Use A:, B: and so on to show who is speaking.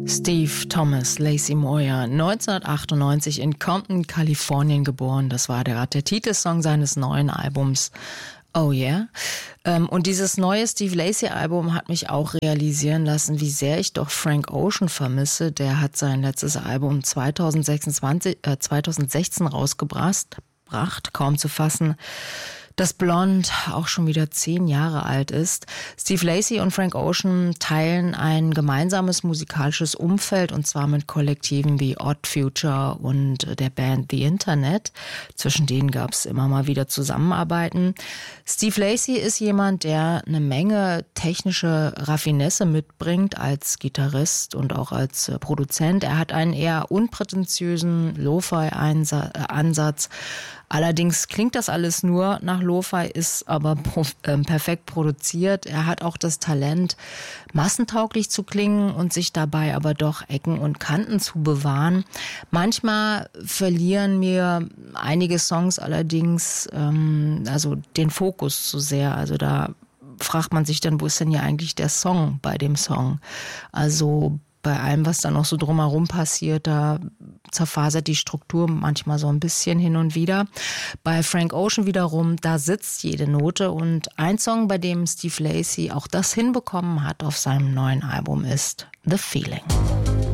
A: Steve Thomas Lacy Moyer, 1998 in Compton, Kalifornien geboren. Das war der Titelsong seines neuen Albums Oh Yeah. Und dieses neue Steve Lacy-Album hat mich auch realisieren lassen, wie sehr ich doch Frank Ocean vermisse. Der hat sein letztes Album 2016 rausgebracht, kaum zu fassen, dass Blonde auch schon wieder 10 Jahre alt ist. Steve Lacy und Frank Ocean teilen ein gemeinsames musikalisches Umfeld, und zwar mit Kollektiven wie Odd Future und der Band The Internet. Zwischen denen gab es immer mal wieder Zusammenarbeiten. Steve Lacy ist jemand, der eine Menge technische Raffinesse mitbringt als Gitarrist und auch als Produzent. Er hat einen eher unprätentiösen Lo-Fi-Ansatz. Allerdings klingt das alles nur nach Lo-Fi, ist aber perfekt produziert. Er hat auch das Talent, massentauglich zu klingen und sich dabei aber doch Ecken und Kanten zu bewahren. Manchmal verlieren mir einige Songs allerdings also den Fokus zu sehr. Also da fragt man sich dann, wo ist denn hier eigentlich der Song bei dem Song? Also bei allem, was da noch so drumherum passiert, da zerfasert die Struktur manchmal so ein bisschen hin und wieder. Bei Frank Ocean wiederum, da sitzt jede Note, und ein Song, bei dem Steve Lacy auch das hinbekommen hat auf seinem neuen Album, ist The Feeling.